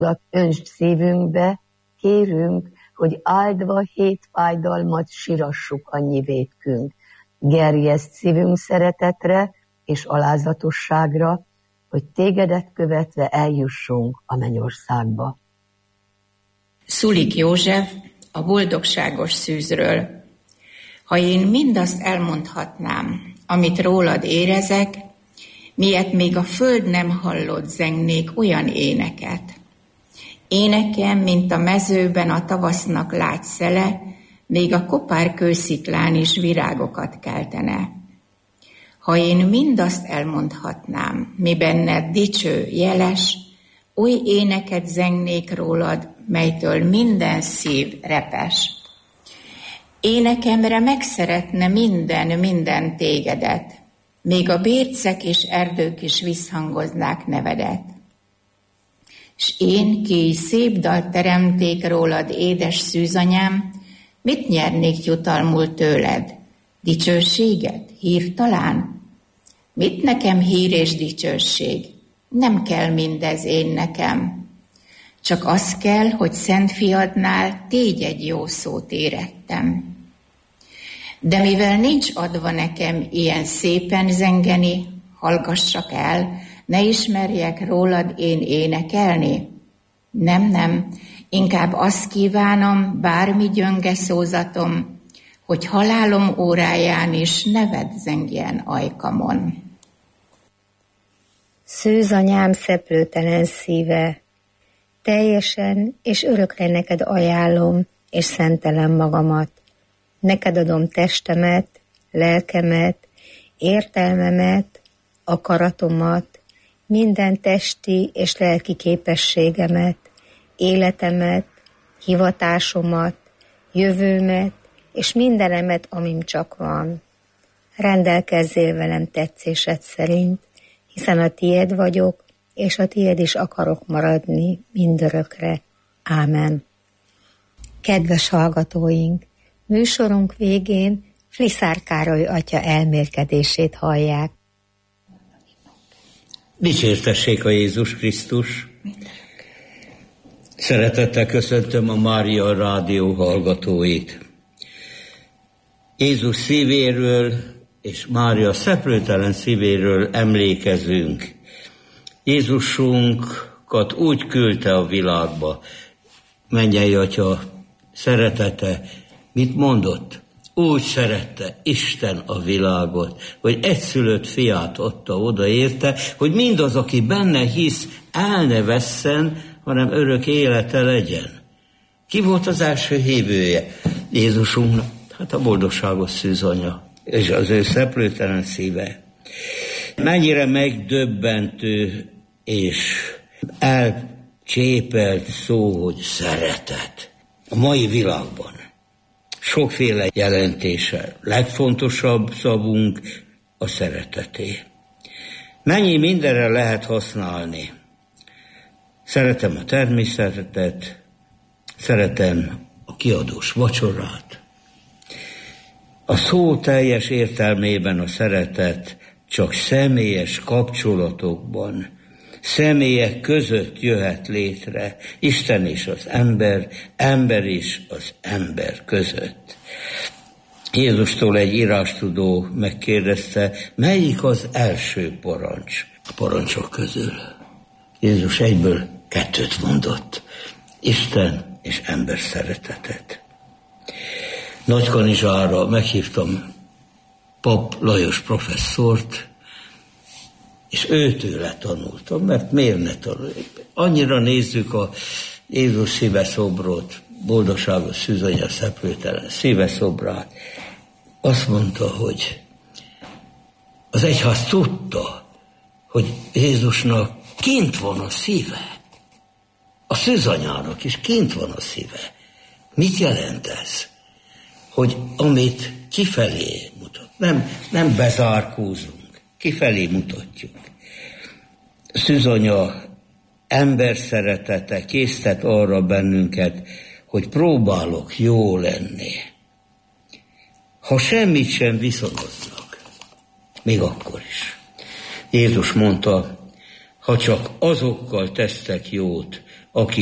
Öntsd szívünkbe, kérünk, hogy áldva hét fájdalmat sirassuk annyi vétkünk. Gerjeszt szívünk szeretetre és alázatosságra, hogy tégedet követve eljussunk a mennyországba. Szulik József a boldogságos szűzről. Ha én mindazt elmondhatnám, amit rólad érezek, miért még a föld nem hallott, zengnék olyan éneket. Énekem, mint a mezőben a tavasznak lágy szele, még a kopár kősziklán is virágokat keltene. Ha én mindazt elmondhatnám, mi benned dicső, jeles, új éneket zengnék rólad, melytől minden szív repes. Énekemre megszeretne minden tégedet, még a bércek és erdők is visszhangoznák nevedet. S én, ki szép dalt teremték rólad, édes szűzanyám, mit nyernék jutalmul tőled? Dicsőséget? Hír talán? Mit nekem hír és dicsőség? Nem kell mindez én nekem. Csak az kell, hogy szent fiadnál tégy egy jó szót érettem. De mivel nincs adva nekem ilyen szépen zengeni, hallgassak el, ne ismerjek rólad én énekelni? Nem, inkább azt kívánom, bármi gyönge szózatom, hogy halálom óráján is neved zengjen ajkamon. Szűzanyám szeplőtelen szíve, teljesen és örökre neked ajánlom, és szentelem magamat. Neked adom testemet, lelkemet, értelmemet, akaratomat, minden testi és lelki képességemet, életemet, hivatásomat, jövőmet, és mindenemet, amim csak van. Rendelkezzél velem tetszésed szerint, hiszen a tied vagyok, és a tied is akarok maradni mindörökre. Ámen. Kedves hallgatóink, műsorunk végén Fliszár Károly atya elmélkedését hallják. Dicsértessék a Jézus Krisztus! Szeretettel köszöntöm a Mária Rádió hallgatóit. Jézus szívéről és Mária szeplőtelen szívéről emlékezünk. Jézusunkat úgy küldte a világba. Mennyei Atya szeretete, mit mondott? Úgy szerette Isten a világot, hogy egyszülött fiát adta oda érte, hogy mindaz, aki benne hisz, el ne vesszen, hanem örök élete legyen. Ki volt az első hívője Jézusunknak? Hát a boldogságos szűzanya, és az ő szeplőtelen szíve. Mennyire megdöbbentő és elcsépelt szó, hogy szeretet. A mai világban sokféle jelentése. Legfontosabb szavunk a szereteté. Mennyi mindenre lehet használni. Szeretem a természetet, szeretem a kiadós vacsorát. A szó teljes értelmében a szeretet csak személyes kapcsolatokban, személyek között jöhet létre, Isten és az ember, ember is az ember között. Jézustól egy írástudó megkérdezte, melyik az első parancs a parancsok közül. Jézus egyből 2 mondott, Isten és ember szeretetet. Nagykanizsára meghívtam Pap Lajos professzort, és őtőle tanultam, mert miért ne tanuljuk? Annyira nézzük a Jézus szíveszobrot, boldogságos szűzanya szeplőtelen szíveszobrát. Azt mondta, hogy az egyház tudta, hogy Jézusnak kint van a szíve. A szűzanyának is kint van a szíve. Mit jelent ez? Hogy amit kifelé mutat, nem bezárkózunk, kifelé mutatjuk. Szűzanya ember szeretete késztet arra bennünket, hogy próbálok jó lenni. Ha semmit sem viszonoznak, még akkor is. Jézus mondta, ha csak azokkal tesztek jót, aki